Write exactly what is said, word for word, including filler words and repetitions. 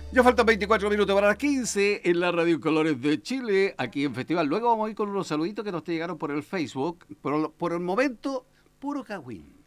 Ya faltan veinticuatro minutos para las quince en la Radio Colores de Chile, aquí en Festival. Luego vamos a ir con unos saluditos que nos llegaron por el Facebook. Por, por el momento, puro Cagüín.